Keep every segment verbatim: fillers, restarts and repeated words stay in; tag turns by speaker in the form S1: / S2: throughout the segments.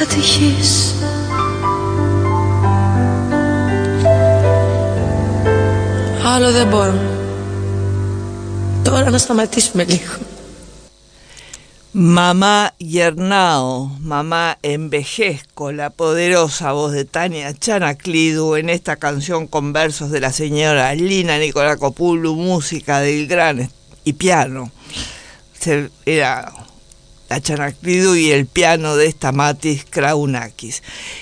S1: τύχεις. Άλλο δεν μπορώ. Τώρα να σταματήσουμε λίγο.
S2: Mamá Yernao, Mamá Envejezco, la poderosa voz de Tania Chanaclidu en esta canción con versos de la señora Lina Nicolakopoulos, música del gran y piano. Se, era la Chanaclidu y el piano de Stamatis Kraunakis.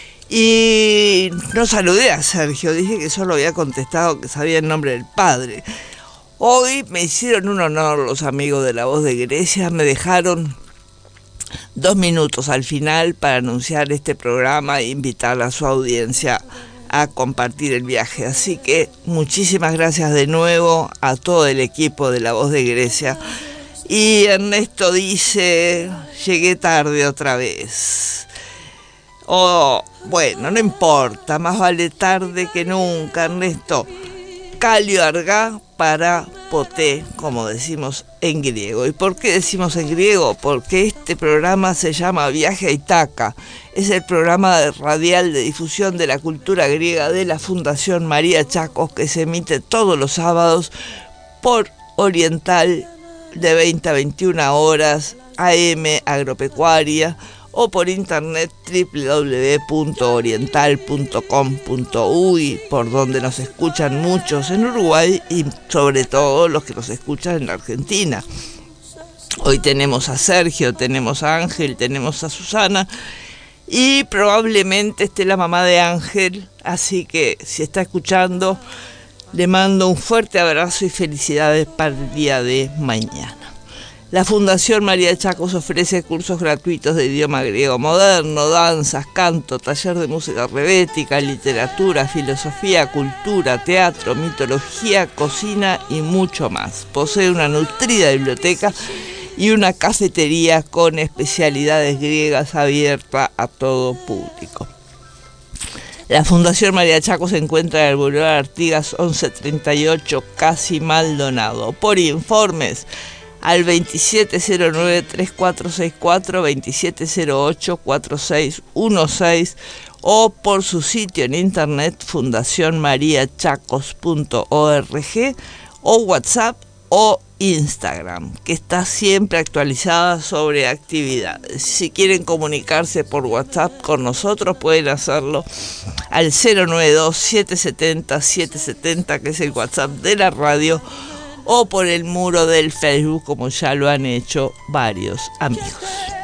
S2: Y no saludé a Sergio, dije que solo había contestado que sabía el nombre del padre. Hoy me hicieron un honor los amigos de La Voz de Grecia, me dejaron dos minutos al final para anunciar este programa e invitar a su audiencia a compartir el viaje. Así que muchísimas gracias de nuevo a todo el equipo de La Voz de Grecia. Y Ernesto dice, llegué tarde otra vez. Oh, bueno, no importa, más vale tarde que nunca, Ernesto. Calio argá para poté, como decimos en griego. ¿Y por qué decimos en griego? Porque este programa se llama Viaje a Ítaca. Es el programa radial de difusión de la cultura griega de la Fundación María Chacos, que se emite todos los sábados por Oriental de veinte a veintiuna horas, A M Agropecuaria, o por internet doble u doble u doble u punto oriental punto com punto uy, por donde nos escuchan muchos en Uruguay y sobre todo los que nos escuchan en la Argentina. Hoy tenemos a Sergio, tenemos a Ángel, tenemos a Susana y probablemente esté la mamá de Ángel, así que si está escuchando, le mando un fuerte abrazo y felicidades para el día de mañana. La Fundación María Chacos ofrece cursos gratuitos de idioma griego moderno, danzas, canto, taller de música rebética, literatura, filosofía, cultura, teatro, mitología, cocina y mucho más. Posee una nutrida biblioteca y una cafetería con especialidades griegas abierta a todo público. La Fundación María Chacos se encuentra en el Boulevard Artigas once treinta y ocho, casi Maldonado. Por informes al veintisiete cero nueve, treinta y cuatro sesenta y cuatro, veintisiete cero ocho, cuarenta y seis dieciséis o por su sitio en internet fundación maría chacos punto org o WhatsApp o Instagram, que está siempre actualizada sobre actividades. Si quieren comunicarse por WhatsApp con nosotros, pueden hacerlo al cero nueve dos, siete siete cero, siete siete cero, que es el WhatsApp de la radio, o por el muro del Facebook, como ya lo han hecho varios amigos.